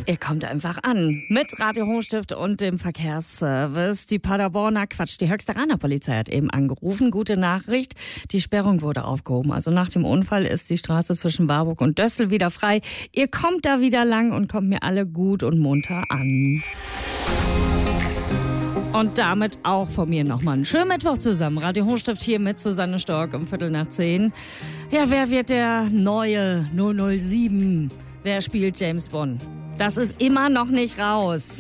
Ihr kommt einfach an mit Radio Hochstift und dem Verkehrsservice. Die die Höchsteraner Polizei hat eben angerufen. Gute Nachricht, die Sperrung wurde aufgehoben. Also nach dem Unfall ist die Straße zwischen Warburg und Dössel wieder frei. Ihr kommt da wieder lang und kommt mir alle gut und munter an. Und damit auch von mir nochmal einen schönen Mittwoch zusammen. Radio Hochstift hier mit Susanne Stork um 9:15. Ja, wer wird der neue 007? Wer spielt James Bond? Das ist immer noch nicht raus.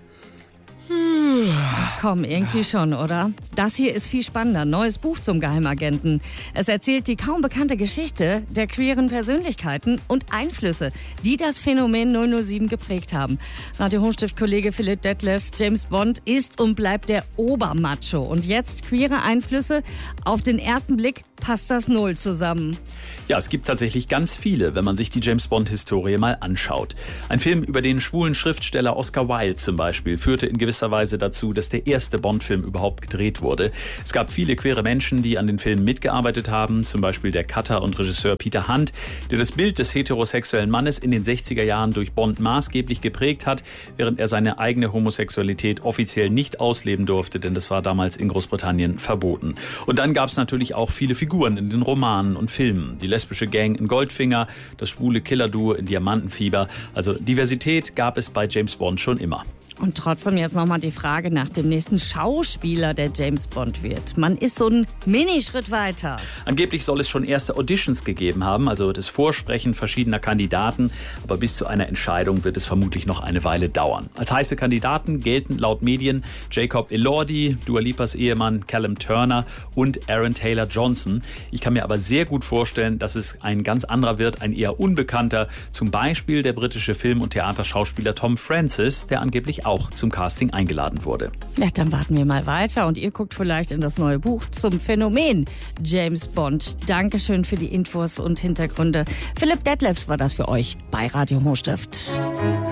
Komm, irgendwie schon, oder? Das hier ist viel spannender. Neues Buch zum Geheimagenten. Es erzählt die kaum bekannte Geschichte der queeren Persönlichkeiten und Einflüsse, die das Phänomen 007 geprägt haben. Radio Hochstift-Kollege Philipp Detlefs, James Bond ist und bleibt der Obermacho. Und jetzt queere Einflüsse. Auf den ersten Blick passt das null zusammen. Ja, es gibt tatsächlich ganz viele, wenn man sich die James-Bond-Historie mal anschaut. Ein Film über den schwulen Schriftsteller Oscar Wilde zum Beispiel führte in gewisser Weise dazu, dass der erste Bond-Film überhaupt gedreht wurde. Es gab viele queere Menschen, die an den Filmen mitgearbeitet haben, zum Beispiel der Cutter und Regisseur Peter Hunt, der das Bild des heterosexuellen Mannes in den 60er Jahren durch Bond maßgeblich geprägt hat, während er seine eigene Homosexualität offiziell nicht ausleben durfte, denn das war damals in Großbritannien verboten. Und dann gab es natürlich auch viele Figuren in den Romanen und Filmen. Die lesbische Gang in Goldfinger, das schwule Killerduo in Diamantenfieber. Also Diversität gab es bei James Bond schon immer. Und trotzdem jetzt nochmal die Frage nach dem nächsten Schauspieler, der James Bond wird. Man ist so einen Minischritt weiter. Angeblich soll es schon erste Auditions gegeben haben, also das Vorsprechen verschiedener Kandidaten. Aber bis zu einer Entscheidung wird es vermutlich noch eine Weile dauern. Als heiße Kandidaten gelten laut Medien Jacob Elordi, Dua Lipas Ehemann Callum Turner und Aaron Taylor Johnson. Ich kann mir aber sehr gut vorstellen, dass es ein ganz anderer wird, ein eher unbekannter. Zum Beispiel der britische Film- und Theaterschauspieler Tom Francis, der angeblich auch zum Casting eingeladen wurde. Ja, dann warten wir mal weiter und ihr guckt vielleicht in das neue Buch zum Phänomen James Bond. Dankeschön für die Infos und Hintergründe. Philipp Detlefs war das für euch bei Radio Hochstift.